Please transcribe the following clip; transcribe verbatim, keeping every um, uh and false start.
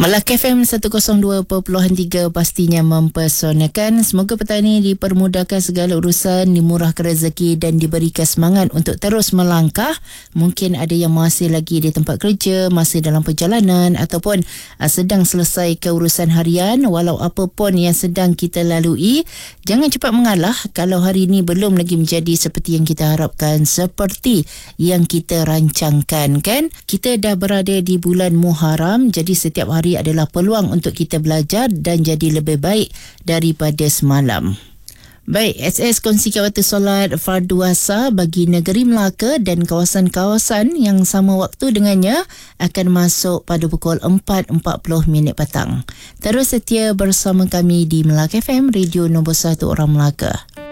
Melaka F M seratus dua perpuluhan tiga pastinya mempersonakan. Semoga petani dipermudahkan segala urusan, dimurahkan rezeki dan diberikan semangat untuk terus melangkah. Mungkin ada yang masih lagi di tempat kerja, masih dalam perjalanan ataupun uh, sedang selesai keurusan harian. Walau apa pun yang sedang kita lalui, jangan cepat mengalah kalau hari ini belum lagi menjadi seperti yang kita harapkan, seperti yang kita rancangkan, kan? Kita dah berada di bulan Muharram, jadi setiap hari adalah peluang untuk kita belajar dan jadi lebih baik daripada semalam. Baik, S S kongsikan waktu solat fardu asar bagi negeri Melaka dan kawasan-kawasan yang sama waktu dengannya akan masuk pada pukul empat empat puluh minit petang. Terus setia bersama kami di Melaka F M, radio nombor satu orang Melaka.